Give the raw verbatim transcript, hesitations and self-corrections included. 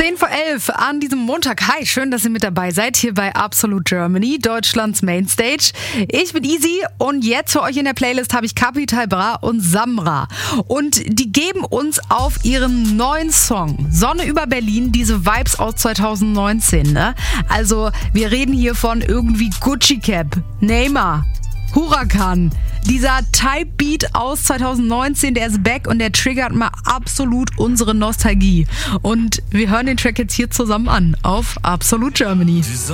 zehn vor elf an diesem Montag. Hi, schön, dass ihr mit dabei seid hier bei Absolute Germany, Deutschlands Mainstage. Ich bin Easy und jetzt für euch in der Playlist habe ich Capital Bra und Samra. Und die geben uns auf ihren neuen Song Sonne über Berlin diese Vibes aus zwanzig neunzehn. Ne? Also wir reden hier von irgendwie Gucci Cap, Neymar, Huracan. Dieser Type-Beat aus zwanzig neunzehn, der ist back und der triggert mal absolut unsere Nostalgie. Und wir hören den Track jetzt hier zusammen an auf Absolute Germany. Die